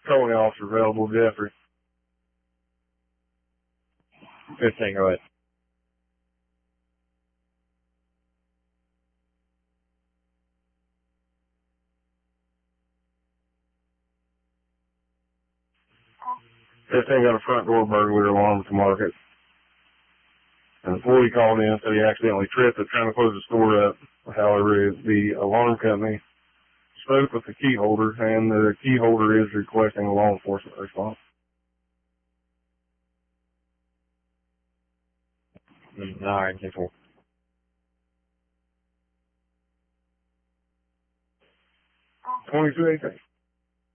Patrolling officer available, Jeffrey. 15, go ahead. This thing got a front door burglary alarm at the market. An employee called in and said he accidentally tripped it trying to close the store up. However, the alarm company spoke with the key holder, and the key holder is requesting a law enforcement response. All right, 10-4. 2218.